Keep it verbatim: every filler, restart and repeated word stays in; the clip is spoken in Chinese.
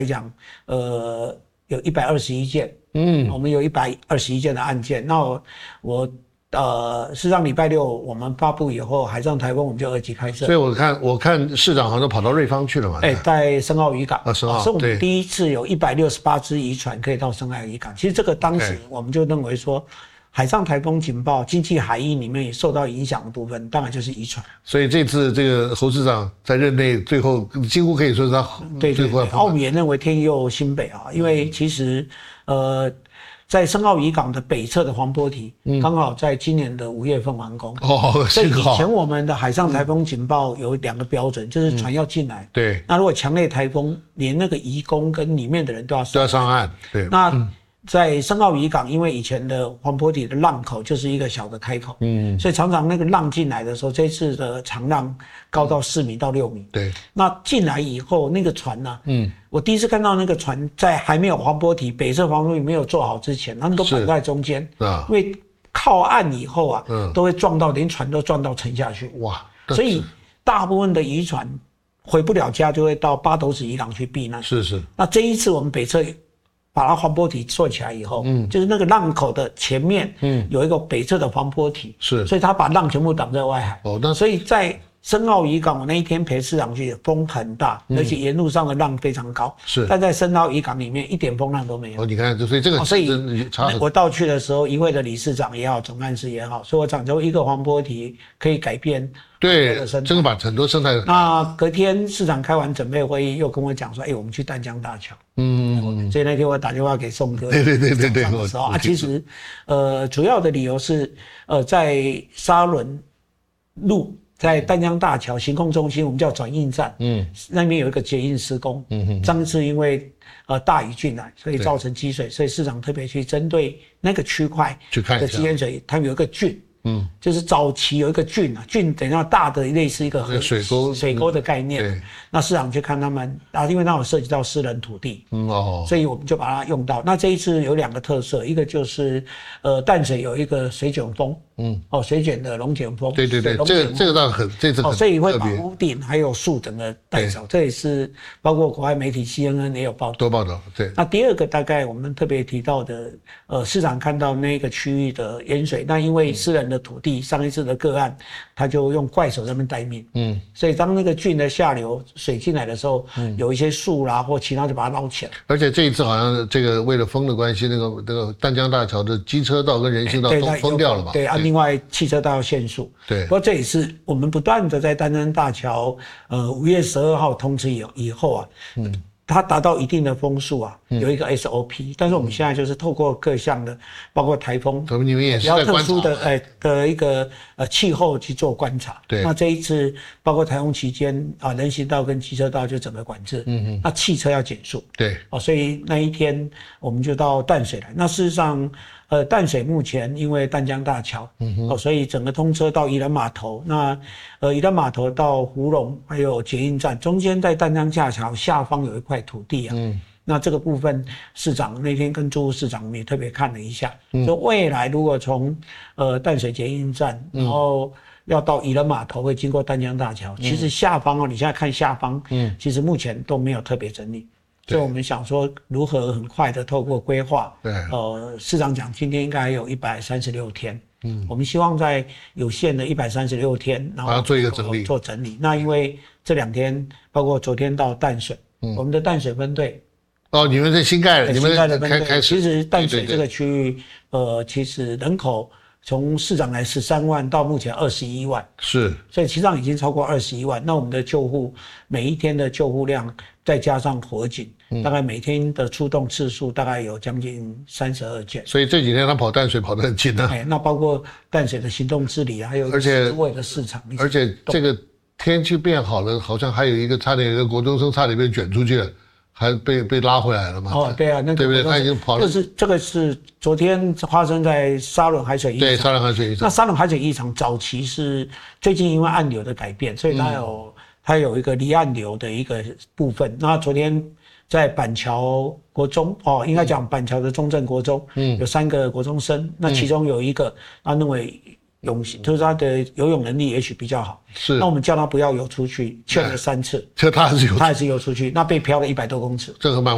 讲，呃，有一百二十一件，嗯，我们有一百二十一件的案件。那我我呃，事实上礼拜六我们发布以后，海上台风我们就二级开设。 所以我看我看市长好像都跑到瑞芳去了嘛。 哎，在深澳渔港啊，深澳， 是我们第一次有一百六十八只渔船可以到深澳渔港。其实这个当时我们就认为说。海上台风警报、经济海域里面也受到影响的部分，当然就是渔船。 所以这次这个侯市长在任内，最后几乎可以说是他对对对。澳门也认为天佑新北啊，因为其实呃，在深澳渔港的北侧的黄坡堤，刚、嗯、好在今年的五月份完工。哦，所以以前我们的海上台风警报有两个标准，嗯、就是船要进来。对。那如果强烈台风，连那个移工跟里面的人都要上都要上岸。对。 那。嗯在深澳渔港，因为以前的黄坡堤的浪口就是一个小的开口，嗯，所以常常那个浪进来的时候，这次的长浪高到四米到六米，对。那进来以后，那个船呢、啊，嗯，我第一次看到那个船在还没有黄坡堤北侧黄坡堤没有做好之前，他们都摆在中间，啊，因为靠岸以后啊，嗯，都会撞到，连船都撞到沉下去，哇！所以大部分的渔船回不了家，就会到八斗子渔港去避难。是是。那这一次我们北侧。把它黄坡堤做起来以后，嗯，就是那个浪口的前面，嗯，有一个北侧的黄坡堤，是，所以它把浪全部挡在外海。哦，那所以在深澳渔港，我那一天陪市长去，风很大，嗯、而且沿路上的浪非常高。是，但在深澳渔港里面一点风浪都没有。 哦，你看，所以这个、哦， 所以我到去的时候，议会的理事长也好，总干事也好，所以我讲究一个黄坡堤可以改变。 对，这个把很多生态。 那隔天市长开完准备会议，又跟我讲说：“哎、欸，我们去淡江大桥。”嗯，所以那天我打电话给宋哥。对对对对对。的时候啊，其实，呃，主要的理由是，呃，在沙仑路，在淡江大桥行控中心，我们叫转运站，嗯，那边有一个捷运施工。嗯哼。上次因为呃大雨进来，所以造成积水，所以市长特别去针对那个区块的积淹水，他们有一个郡。嗯，就是早期有一个郡啊，郡等于大的类似一个水沟水沟的概念。对，那市长去看他们啊，因为那有涉及到私人土地，嗯哦，所以我们就把它用到。那这一次有两个特色，一个就是呃淡水有一个水卷风，嗯，哦水卷的龙卷风。 对对对，这个这个倒很这次很特别，哦， 所以会把屋顶还有树整个带走，这也是包括国外媒体 C N N 也有报道， 多报道。对。 那第二个大概我们特别提到的，呃，市长看到那个区域的淹水，那因为私人的土地，上一次的个案，他就用怪手在那边待命，嗯，所以当那个郡的下流水进来的时候，嗯，有一些树啦或其他就把它捞起来。 而且这一次好像这个为了风的关系，那个那个淡江大桥的机车道跟人行道都封掉了嘛？ 对啊，另外汽车道要限速。对，不过这也是我们不断的在淡江大桥，呃，五月十二号通知以以后啊，嗯。它达到一定的风速啊，有一个 S O P，、嗯、但是我们现在就是透过各项的，包括台风， 你们也是比较特殊的哎的一个呃气候去做观察。对，那这一次包括台风期间啊，人行道跟机车道就整个管制。嗯嗯。那汽车要减速。对。哦，所以那一天我们就到淡水来。那事实上，呃，淡水目前因为淡江大桥，嗯哼，哦，所以整个通车到宜兰码头，那呃宜兰码头到福隆还有捷运站中间，在淡江大桥下方有一块土地啊，嗯，那这个部分市长那天跟朱市长我们也特别看了一下，嗯，就未来如果从呃淡水捷运站，然后要到宜兰码头会经过淡江大桥，嗯，其实下方哦，你现在看下方，嗯，其实目前都没有特别整理。所以我们想说，如何很快的透过规划，对，呃，市长讲今天应该还有一百三十六天，嗯，我们希望在有限的一百三十六天，然后做一个整理， 做整理。那因为这两天，包括昨天到淡水，嗯，我们的淡水分队， 哦，你们在新盖了，你们新盖的分队，其实淡水这个区域，呃，其实人口。从市长来十三万到目前二十一万，是，所以其实上已经超过二十一万。那我们的救护每一天的救护量，再加上火警，嗯，大概每天的出动次数大概有将近三十二件。 所以这几天他跑淡水跑得很近啊。 哎，那包括淡水的行动治理，还有而且为了市场， 而且这个天气变好了，好像还有一个差点有一个国中生差点被卷出去了。还被被拉回来了嘛？ 哦，对啊，那个、 对不对？他已经跑了。 这是这个是昨天发生在沙仑海水浴场。 对，沙仑海水浴场。 那沙仑海水浴场早期是最近因为暗流的改变，所以它有、嗯、它有一个离岸流的一个部分。那昨天在板桥国中哦，应该讲板桥的中正国中，嗯，有三个国中生，那其中有一个他认为泳行，就是他的游泳能力也许比较好，是。那我们叫他不要游出去，劝了三次， 这他还是游， 他还是游出去，那被漂了一百多公尺， 这个蛮。